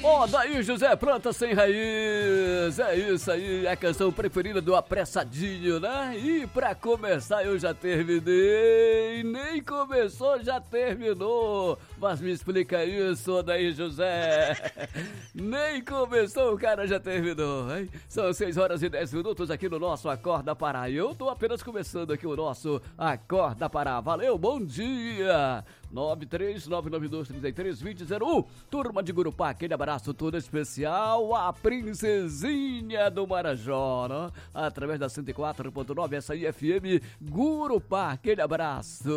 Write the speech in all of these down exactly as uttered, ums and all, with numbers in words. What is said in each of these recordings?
Ó, daí José, planta sem raiz, é isso aí, é a canção preferida do Apressadinho, né? E pra começar eu já terminei, nem começou, já terminou, mas me explica isso, daí José, nem começou, o cara já terminou, hein? São seis horas e dez minutos aqui no nosso Acorda Pará, e eu tô apenas começando aqui o nosso Acorda Pará, valeu, bom dia! nove três nove nove dois três três dois zero zero um, turma de Gurupá, aquele abraço todo especial, a princesinha do Marajó, né? Através da cento e quatro ponto nove, essa aí F M Gurupá, aquele abraço,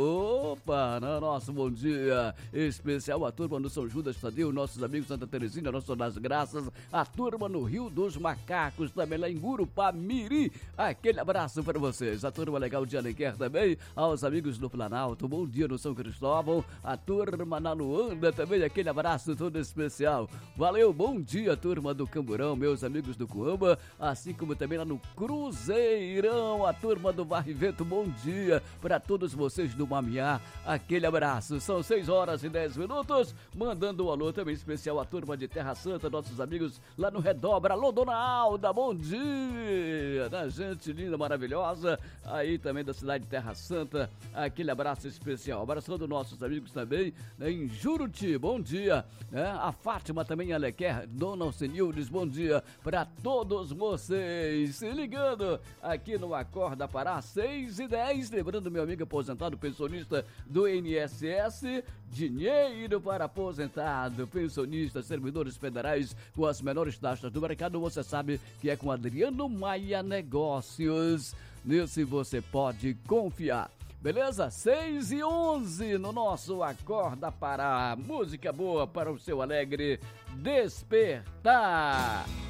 opa, né? Nosso bom dia especial, a turma do São Judas Tadeu, nossos amigos Santa Terezinha, nosso das Graças, a turma no Rio dos Macacos, também lá em Gurupá, Miri, aquele abraço para vocês, a turma legal de Alenquer também, aos amigos do Planalto, bom dia no São Cristóvão, a turma na Luanda também, aquele abraço todo especial. Valeu, bom dia, turma do Camburão, meus amigos do Coamba, assim como também lá no Cruzeirão, a turma do Barrivento, bom dia para todos vocês do Mamiá, aquele abraço. São seis horas e dez minutos, mandando um alô também especial à turma de Terra Santa, nossos amigos lá no Redobra. Alô, Dona Alda, bom dia, da gente linda, maravilhosa, aí também da cidade de Terra Santa, aquele abraço especial. Abraçando nossos amigos também, né, em Juruti, bom dia, né? A Fátima também em Alequer, Dona Alcenildes, bom dia para todos vocês, se ligando aqui no Acorda Pará, seis e dez, lembrando meu amigo aposentado, pensionista do I N S S, dinheiro para aposentado, pensionista, servidores federais com as menores taxas do mercado, você sabe que é com Adriano Maia Negócios, nesse você pode confiar. Beleza? seis e onze no nosso Acorda Pará. Música boa para o seu alegre despertar.